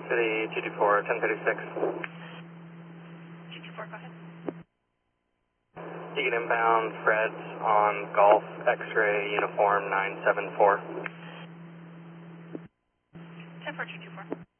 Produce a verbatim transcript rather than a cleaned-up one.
City two two four, ten thirty-six. two two four, go ahead. Egan inbound, Fred on Golf, X-ray, uniform nine seven four. ten four, two two four.